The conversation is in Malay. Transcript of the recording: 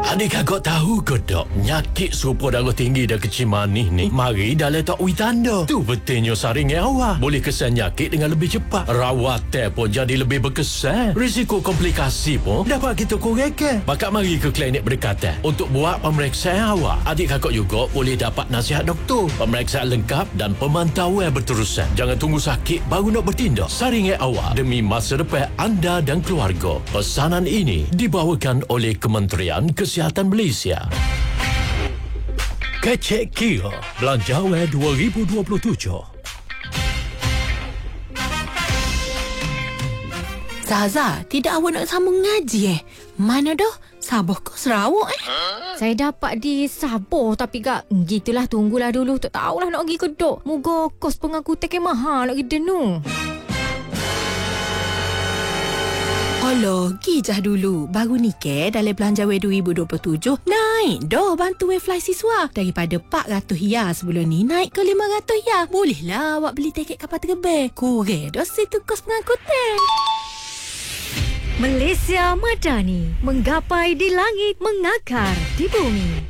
Adik kakak tahu ke tak, nyakit serupa darah tinggi dan kecil manis ni mari dah letak tanda. Tu betulnya saringan awak boleh kesan nyakit dengan lebih cepat. Rawatan pun jadi lebih berkesan. Risiko komplikasi pun dapat kita kurangkan. Maka mari ke klinik berdekatan untuk buat pemeriksaan awak. Adik kakak juga boleh dapat nasihat doktor, pemeriksaan lengkap dan pemantauan berterusan. Jangan tunggu sakit baru nak bertindak. Saringan awak demi masa depan anda dan keluarga. Pesanan ini dibawakan oleh Kementerian Kesihatan Malaysia. Kecek Kira Belanjawan 2027. Zaza, tidak awak nak sambung ngaji Mana dah? Sabah ke Sarawak Saya dapat di Sabah tapi kak gitulah, tunggulah dulu. Tak tahulah nak pergi ke dok. Moga kos pengangkutan mahal lagi denu. Alah, gijah dulu. Baru ni ke dalam Belanjawan 2027 naik dah bantu fly siswa. Daripada RM400 sebelum ni naik ke RM500. Bolehlah awak beli tiket kapal terbang. Kurang dah situ kos pengangkutan. Malaysia Madani, menggapai di langit, mengakar di bumi.